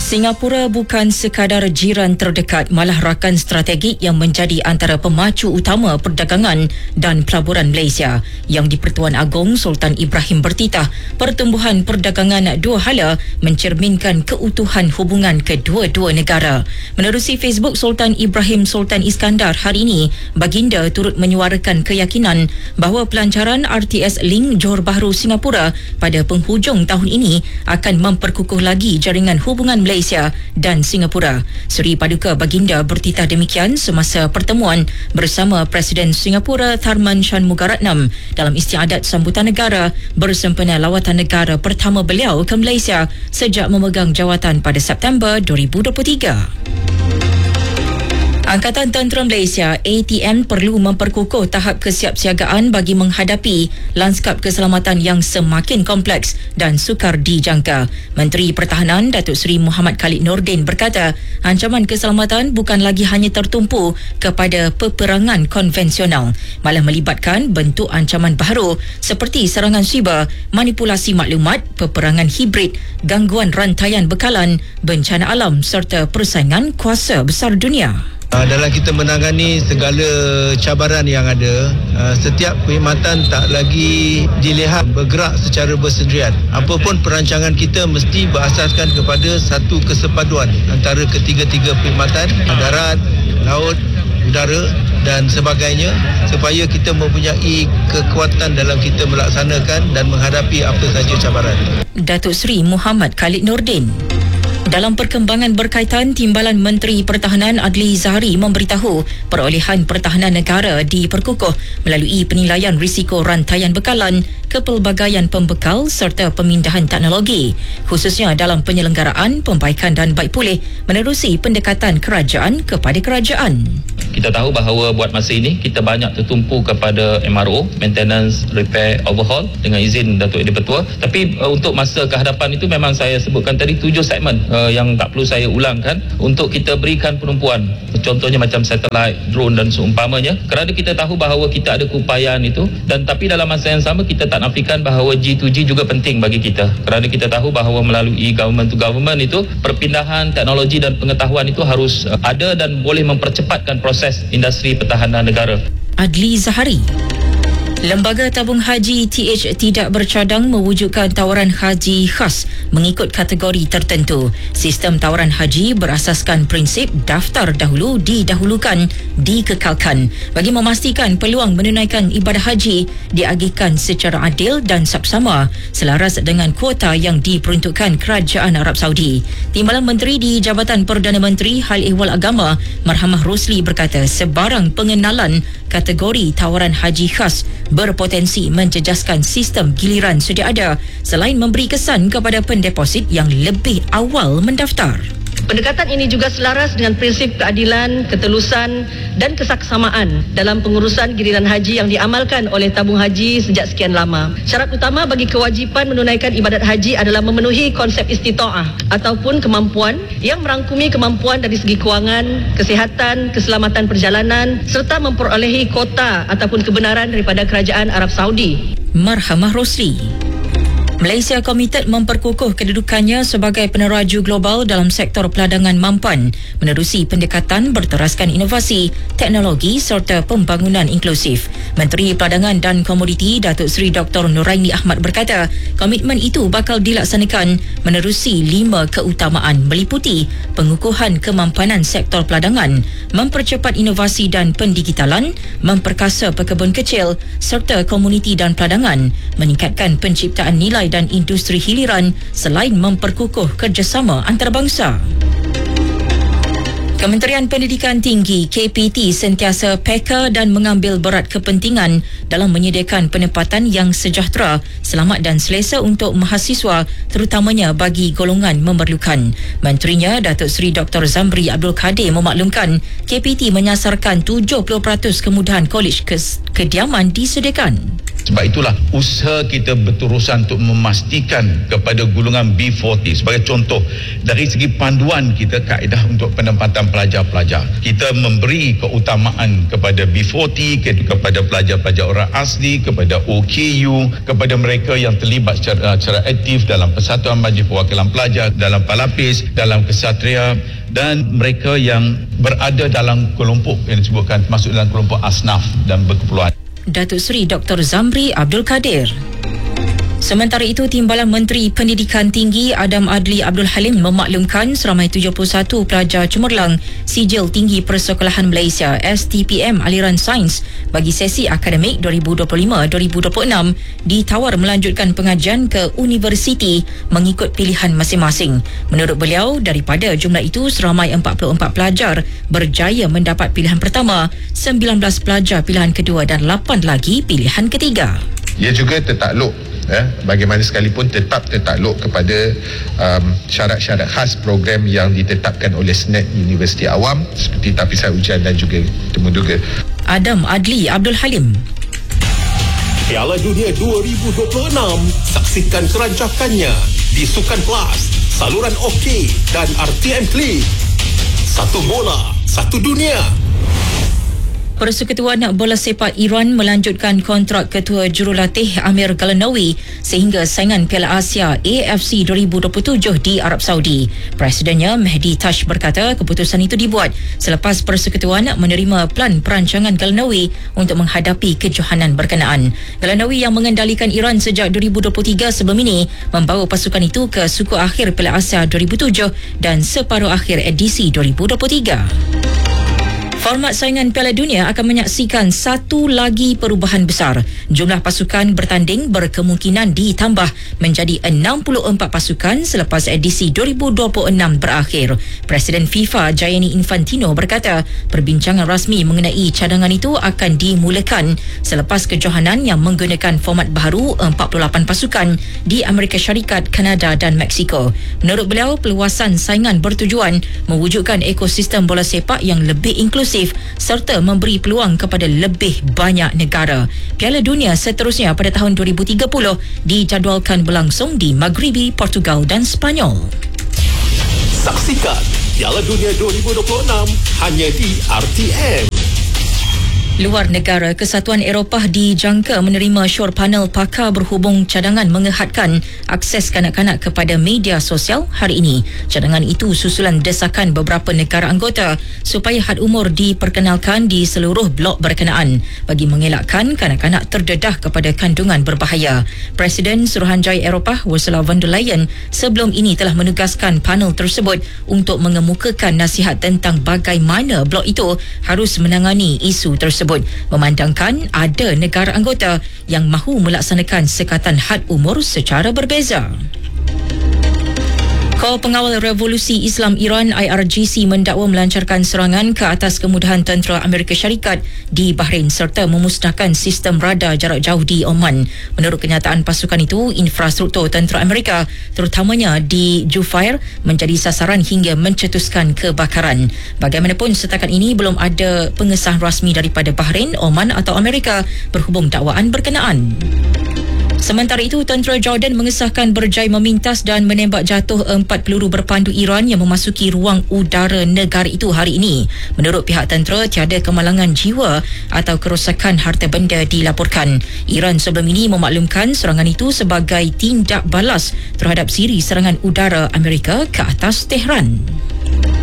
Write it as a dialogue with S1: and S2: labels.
S1: Singapura bukan sekadar jiran terdekat, malah rakan strategik yang menjadi antara pemacu utama perdagangan dan pelaburan Malaysia. Yang di-Pertuan Agong Sultan Ibrahim bertitah, pertumbuhan perdagangan dua hala mencerminkan keutuhan hubungan kedua-dua negara. Menerusi Facebook Sultan Ibrahim Sultan Iskandar hari ini, baginda turut menyuarakan keyakinan bahawa pelancaran RTS Link Johor Bahru Singapura pada penghujung tahun ini akan memperkukuh lagi jaringan hubungan Malaysia dan Singapura. Seri Paduka Baginda bertitah demikian semasa pertemuan bersama Presiden Singapura Tharman Shanmugaratnam dalam istiadat sambutan negara bersempena lawatan negara pertama beliau ke Malaysia sejak memegang jawatan pada September 2023. Angkatan Tentera Malaysia ATM perlu memperkukuh tahap kesiapsiagaan bagi menghadapi lanskap keselamatan yang semakin kompleks dan sukar dijangka. Menteri Pertahanan Datuk Seri Muhammad Khalid Nordin berkata, ancaman keselamatan bukan lagi hanya tertumpu kepada peperangan konvensional, malah melibatkan bentuk ancaman baharu seperti serangan siber, manipulasi maklumat, peperangan hibrid, gangguan rantaian bekalan, bencana alam serta persaingan kuasa besar dunia.
S2: Dalam kita menangani segala cabaran yang ada, setiap perkhidmatan tak lagi dilihat bergerak secara bersendirian. Apapun perancangan kita mesti berasaskan kepada satu kesepaduan antara ketiga-tiga perkhidmatan, darat, laut, udara dan sebagainya, supaya kita mempunyai kekuatan dalam kita melaksanakan dan menghadapi apa saja cabaran.
S1: Datuk Seri Muhammad Khalid Nordin. Dalam perkembangan berkaitan, Timbalan Menteri Pertahanan Adli Zahari memberitahu perolehan pertahanan negara diperkukuh melalui penilaian risiko rantaian bekalan, kepelbagaian pembekal serta pemindahan teknologi, khususnya dalam penyelenggaraan, pembaikan dan baik pulih menerusi pendekatan kerajaan kepada kerajaan.
S3: Kita tahu bahawa buat masa ini kita banyak tertumpu kepada MRO, maintenance, repair, overhaul dengan izin Datuk di-Pertua. Tapi untuk masa kehadapan itu memang saya sebutkan tadi 7 segmen yang tak perlu saya ulangkan untuk kita berikan penumpuan. Contohnya macam satelit, drone dan seumpamanya. Kerana kita tahu bahawa kita ada keupayaan itu, dan tapi dalam masa yang sama kita tak nafikan bahawa G2G juga penting bagi kita. Kerana kita tahu bahawa melalui government to government itu, perpindahan teknologi dan pengetahuan itu harus ada dan boleh mempercepatkan proses industri pertahanan negara.
S1: Adli Zahari. Lembaga Tabung Haji TH tidak bercadang mewujudkan tawaran haji khas mengikut kategori tertentu. Sistem tawaran haji berasaskan prinsip daftar dahulu didahulukan dikekalkan bagi memastikan peluang menunaikan ibadah haji diagihkan secara adil dan saksama selaras dengan kuota yang diperuntukkan Kerajaan Arab Saudi. Timbalan Menteri di Jabatan Perdana Menteri Hal Ehwal Agama Marhamah Rosli berkata sebarang pengenalan kategori tawaran haji khas berpotensi menjejaskan sistem giliran sedia ada selain memberi kesan kepada pendeposit yang lebih awal mendaftar.
S4: Pendekatan ini juga selaras dengan prinsip keadilan, ketelusan dan kesaksamaan dalam pengurusan giliran haji yang diamalkan oleh tabung haji sejak sekian lama. Syarat utama bagi kewajipan menunaikan ibadat haji adalah memenuhi konsep istita'ah ataupun kemampuan yang merangkumi kemampuan dari segi kewangan, kesihatan, keselamatan perjalanan serta memperolehi kota ataupun kebenaran daripada Kerajaan Arab Saudi.
S1: Marhamah Rosli. Malaysia komited memperkukuh kedudukannya sebagai peneraju global dalam sektor peladangan mampan menerusi pendekatan berteraskan inovasi, teknologi serta pembangunan inklusif. Menteri Peladangan dan Komoditi Datuk Seri Dr. Nuraini Ahmad berkata, komitmen itu bakal dilaksanakan menerusi 5 keutamaan meliputi pengukuhan kemampanan sektor peladangan, mempercepat inovasi dan pendigitalan, memperkasa pekebun kecil serta komuniti dan peladangan, meningkatkan penciptaan nilai dan industri hiliran selain memperkukuh kerjasama antarabangsa. Kementerian Pendidikan Tinggi KPT sentiasa peka dan mengambil berat kepentingan dalam menyediakan penempatan yang sejahtera, selamat dan selesa untuk mahasiswa terutamanya bagi golongan memerlukan. Menterinya Datuk Seri Dr. Zamri Abdul Kadir memaklumkan KPT menyasarkan 70% kemudahan kolej kediaman disediakan.
S5: Sebab itulah usaha kita berterusan untuk memastikan kepada golongan B40 sebagai contoh dari segi panduan kita kaedah untuk penempatan pelajar-pelajar. Kita memberi keutamaan kepada B40, kepada pelajar-pelajar orang asli, kepada OKU, kepada mereka yang terlibat secara aktif dalam Persatuan Majlis Perwakilan Pelajar, dalam Palapis, dalam Kesatria, dan mereka yang berada dalam kelompok yang disebutkan masuk dalam kelompok asnaf dan berkeperluan.
S1: Datuk Seri Dr. Zamri Abdul Kadir. Sementara itu, Timbalan Menteri Pendidikan Tinggi Adam Adli Abdul Halim memaklumkan seramai 71 pelajar cemerlang Sijil Tinggi Persekolahan Malaysia STPM aliran sains bagi sesi akademik 2025-2026 ditawar melanjutkan pengajian ke universiti mengikut pilihan masing-masing. Menurut beliau, daripada jumlah itu seramai 44 pelajar berjaya mendapat pilihan pertama, 19 pelajar pilihan kedua dan 8 lagi pilihan ketiga.
S6: Ia juga tertakluk bagaimana sekalipun tetap tertakluk kepada syarat-syarat khas program yang ditetapkan oleh Senat Universiti Awam seperti tapisan ujian dan juga temuduga.
S1: Adam Adli Abdul Halim.
S7: Piala Dunia 2026, saksikan kerancakannya di Sukan Plus, saluran OK dan RTM Klik. Satu bola, satu dunia.
S1: Persekutuan Bola Sepak Iran melanjutkan kontrak ketua jurulatih Amir Galanawi sehingga saingan Piala Asia AFC 2027 di Arab Saudi. Presidennya Mehdi Tash berkata keputusan itu dibuat selepas persekutuan menerima plan perancangan Galanawi untuk menghadapi kejohanan berkenaan. Galanawi yang mengendalikan Iran sejak 2023 sebelum ini membawa pasukan itu ke suku akhir Piala Asia 2007 dan separuh akhir edisi 2023. Format saingan Piala Dunia akan menyaksikan satu lagi perubahan besar. Jumlah pasukan bertanding berkemungkinan ditambah menjadi 64 pasukan selepas edisi 2026 berakhir. Presiden FIFA Gianni Infantino berkata perbincangan rasmi mengenai cadangan itu akan dimulakan selepas kejohanan yang menggunakan format baru 48 pasukan di Amerika Syarikat, Kanada dan Mexico. Menurut beliau, perluasan saingan bertujuan mewujudkan ekosistem bola sepak yang lebih inklusif serta memberi peluang kepada lebih banyak negara. Piala Dunia seterusnya pada tahun 2030 dijadualkan berlangsung di Maghribi, Portugal dan Spanyol.
S7: Saksikan Piala Dunia 2026 hanya di RTM.
S1: Luar negara, Kesatuan Eropah dijangka menerima syur panel pakar berhubung cadangan mengehadkan akses kanak-kanak kepada media sosial hari ini. Cadangan itu susulan desakan beberapa negara anggota supaya had umur diperkenalkan di seluruh blok berkenaan bagi mengelakkan kanak-kanak terdedah kepada kandungan berbahaya. Presiden Suruhanjaya Eropah Ursula von der Leyen sebelum ini telah menugaskan panel tersebut untuk mengemukakan nasihat tentang bagaimana blok itu harus menangani isu tersebut, memandangkan ada negara anggota yang mahu melaksanakan sekatan had umur secara berbeza. Kor Pengawal Revolusi Islam Iran IRGC mendakwa melancarkan serangan ke atas kemudahan tentera Amerika Syarikat di Bahrain serta memusnahkan sistem radar jarak jauh di Oman. Menurut kenyataan pasukan itu, infrastruktur tentera Amerika terutamanya di Jufair menjadi sasaran hingga mencetuskan kebakaran. Bagaimanapun, setakat ini belum ada pengesahan rasmi daripada Bahrain, Oman atau Amerika berhubung dakwaan berkenaan. Sementara itu, tentera Jordan mengesahkan berjaya memintas dan menembak jatuh 4 peluru berpandu Iran yang memasuki ruang udara negara itu hari ini. Menurut pihak tentera, tiada kemalangan jiwa atau kerosakan harta benda dilaporkan. Iran sebelum ini memaklumkan serangan itu sebagai tindak balas terhadap siri serangan udara Amerika ke atas Tehran.